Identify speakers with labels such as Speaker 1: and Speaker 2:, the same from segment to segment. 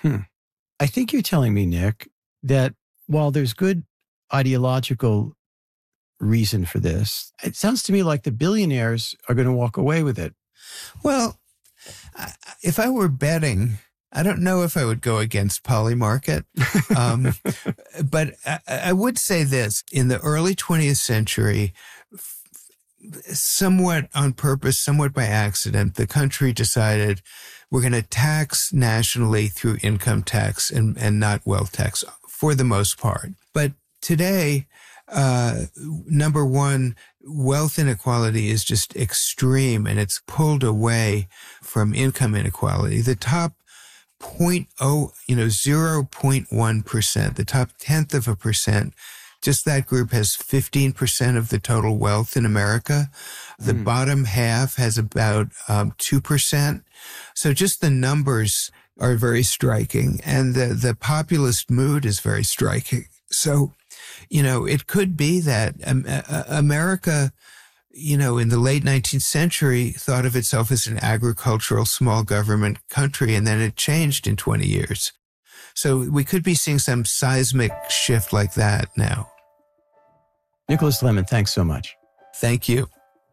Speaker 1: I think you're telling me, Nick, that while there's good ideological reason for this, it sounds to me like the billionaires are going to walk away with it.
Speaker 2: Well, if I were betting, I don't know if I would go against Polymarket. But I would say this. In the early 20th century, somewhat on purpose, somewhat by accident, the country decided we're going to tax nationally through income tax and not wealth tax for the most part. But today, number one, wealth inequality is just extreme, and it's pulled away from income inequality. The top 0.1%, the top 1/10%, just that group has 15% of the total wealth in America. The bottom half has about 2%. So just the numbers are very striking, and the populist mood is very striking. So, it could be that America, in the late 19th century, thought of itself as an agricultural small government country, and then it changed in 20 years. So we could be seeing some seismic shift like that now.
Speaker 1: Nicholas Lemon, thanks so much.
Speaker 2: Thank you.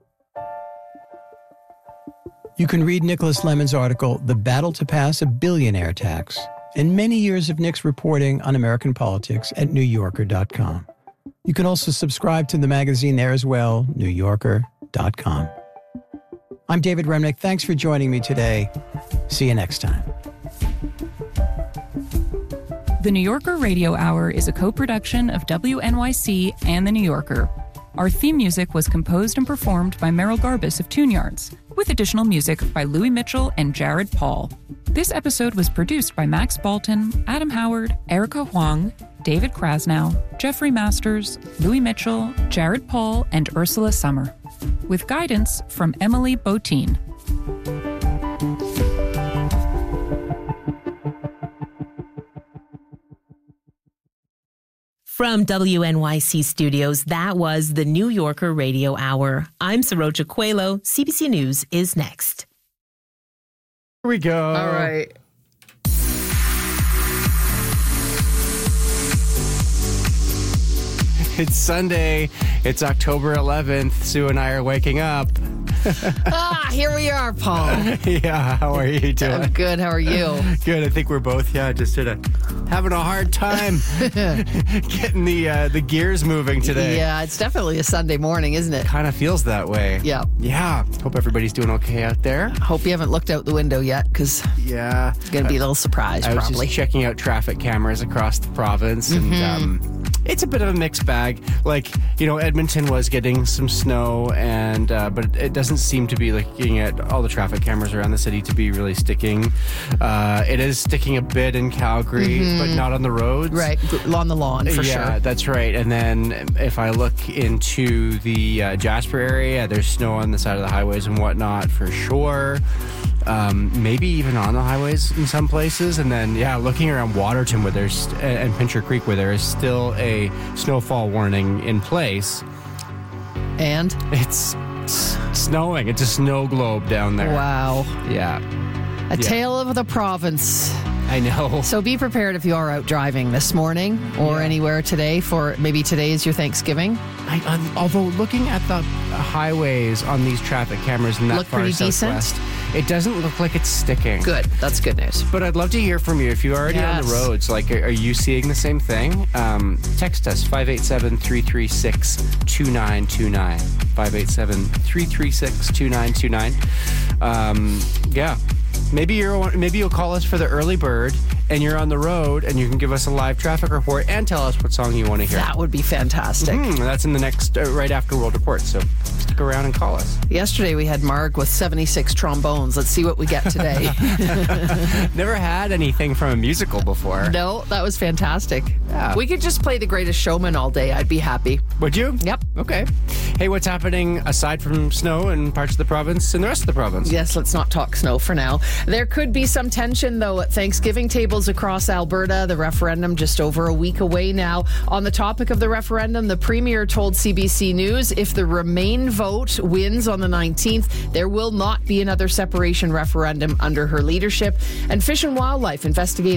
Speaker 1: You can read Nicholas Lemon's article, The Battle to Pass a Billionaire Tax, and many years of Nick's reporting on American politics at NewYorker.com. You can also subscribe to the magazine there as well, NewYorker.com. I'm David Remnick. Thanks for joining me today. See you next time.
Speaker 3: The New Yorker Radio Hour is a co-production of WNYC and The New Yorker. Our theme music was composed and performed by Merrill Garbus of Tune Yards, with additional music by Louis Mitchell and Jared Paul. This episode was produced by Max Bolton, Adam Howard, Erica Huang, David Krasnow, Jeffrey Masters, Louis Mitchell, Jared Paul, and Ursula Summer, with guidance from Emily Botine.
Speaker 4: From WNYC Studios, that was the New Yorker Radio Hour. I'm Saroja Coelho. CBC News is next.
Speaker 1: Here we go.
Speaker 5: All right.
Speaker 6: It's Sunday. It's October 11th. Sue and I are waking up.
Speaker 5: Here we are, Paul.
Speaker 6: Yeah, how are you doing?
Speaker 5: I'm good. How are you?
Speaker 6: Good. I think we're both, just having a hard time getting the gears moving today.
Speaker 5: Yeah, it's definitely a Sunday morning, isn't it?
Speaker 6: Kind of feels that way.
Speaker 5: Yeah.
Speaker 6: Yeah. Hope everybody's doing okay out there.
Speaker 5: Hope you haven't looked out the window yet, because it's going to be a little surprise,
Speaker 6: I was
Speaker 5: probably.
Speaker 6: just checking out traffic cameras across the province, and it's a bit of a mixed bag. Edmonton was getting some snow, and but it doesn't seem to be looking at all the traffic cameras around the city to be really sticking. It is sticking a bit in Calgary, but not on the roads.
Speaker 5: Right, on the lawn, for sure.
Speaker 6: Yeah, that's right. And then if I look into the Jasper area, there's snow on the side of the highways and whatnot for sure. Maybe even on the highways in some places. And then, looking around Waterton and Pincher Creek, where there is still a snowfall warning in place.
Speaker 5: And?
Speaker 6: It's snowing. It's a snow globe down there.
Speaker 5: Wow.
Speaker 6: Yeah.
Speaker 5: A tale of the province.
Speaker 6: I know.
Speaker 5: So be prepared if you are out driving this morning or anywhere today, for maybe today is your Thanksgiving.
Speaker 6: Although looking at the highways on these traffic cameras in that far southwest, it doesn't look like it's sticking.
Speaker 5: Good. That's good news.
Speaker 6: But I'd love to hear from you. If you're already on the roads, are you seeing the same thing? Text us, 587-336-2929. 587-336-2929. Maybe you'll call us for the early bird, and you're on the road, and you can give us a live traffic report and tell us what song you want to hear.
Speaker 5: That would be fantastic.
Speaker 6: That's in the next, right after World Report, so stick around and call us.
Speaker 5: Yesterday we had Marg with 76 trombones. Let's see what we get today.
Speaker 6: Never had anything from a musical before.
Speaker 5: No, that was fantastic.
Speaker 6: Yeah.
Speaker 5: We could just play The Greatest Showman all day. I'd be happy.
Speaker 6: Would you?
Speaker 5: Yep.
Speaker 6: Okay. Hey, what's happening aside from snow in parts of the province and the rest of the province?
Speaker 5: Yes, let's not talk snow for now. There could be some tension, though, at Thanksgiving tables across Alberta. The referendum just over a week away now. On the topic of the referendum, the Premier told CBC News if the Remain vote wins on the 19th, there will not be another separation referendum under her leadership. And Fish and Wildlife investigating